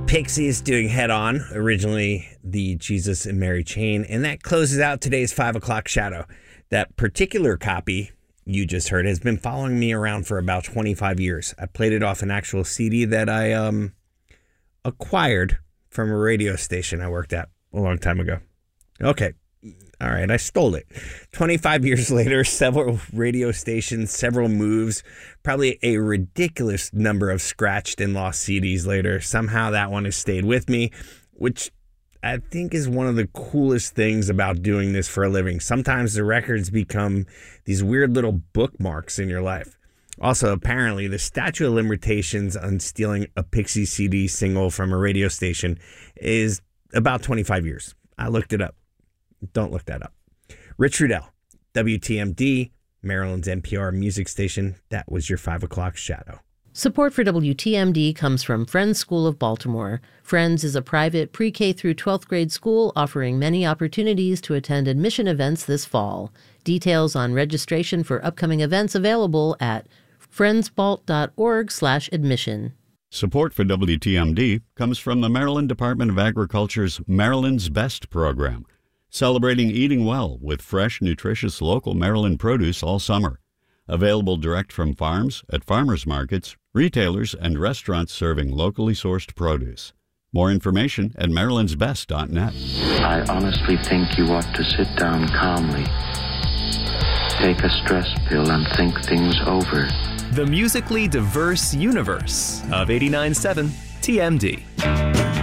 Pixies doing Head On, originally the Jesus and Mary Chain, and that closes out today's 5 o'clock shadow. That particular copy you just heard has been following me around for about 25 years. I played it off an actual CD that I acquired from a radio station I worked at a long time ago. Okay. All right, I stole it. 25 years later, several radio stations, several moves, probably a ridiculous number of scratched and lost CDs later. Somehow that one has stayed with me, which I think is one of the coolest things about doing this for a living. Sometimes the records become these weird little bookmarks in your life. Also, apparently, the statute of limitations on stealing a Pixie CD single from a radio station is about 25 years. I looked it up. Don't look that up. Rich Rudell, WTMD, Maryland's NPR music station. That was your 5 o'clock shadow. Support for WTMD comes from Friends School of Baltimore. Friends is a private pre-K through 12th grade school offering many opportunities to attend admission events this fall. Details on registration for upcoming events available at friendsbalt.org/admission. Support for WTMD comes from the Maryland Department of Agriculture's Maryland's Best program, celebrating eating well with fresh, nutritious local Maryland produce all summer. Available direct from farms, at farmers markets, retailers, and restaurants serving locally sourced produce. More information at marylandsbest.net. I honestly think you ought to sit down calmly, take a stress pill, and think things over. The musically diverse universe of 89.7 TMD.